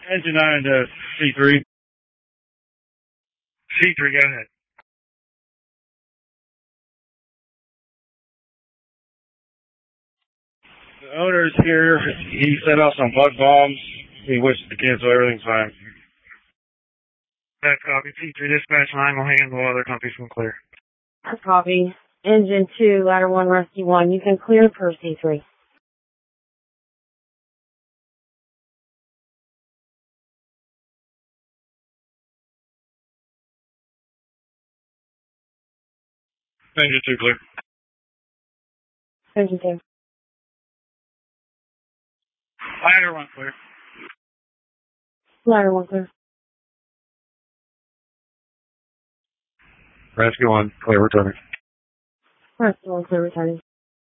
Engine 9 to C3. C3, go ahead. The owner's here. He set off some bug bombs. He wishes to cancel. Everything's fine. That copy. C3 dispatch line will handle other companies from clear. Copy. Engine 2, ladder 1, rescue 1. You can clear per C3. Engine 2 clear. Engine 2. Ladder 1 clear. Ladder 1 clear. Rescue 1 clear returning. Rescue 1 clear returning.